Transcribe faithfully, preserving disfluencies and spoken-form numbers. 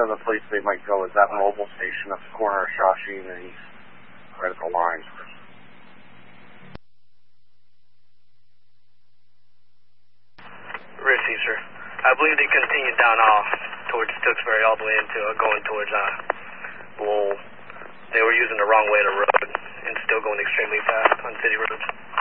of the place they might go is that mobile station at the corner of Shawsheen and East, right at the line. Receive, sir. I believe they continued down off towards Tewksbury all the way into uh, going towards uh, Lowell. They were using the wrong way of the road and still going extremely fast on city roads.